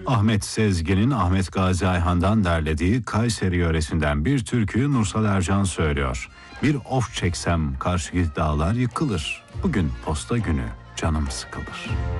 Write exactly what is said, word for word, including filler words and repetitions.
Ahmet Sezgin'in Ahmet Gazi Ayhan'dan derlediği Kayseri yöresinden bir türküyü Nursal Ercan söylüyor. Bir of çeksem karşıki dağlar yıkılır. Bugün posta günü canım sıkılır.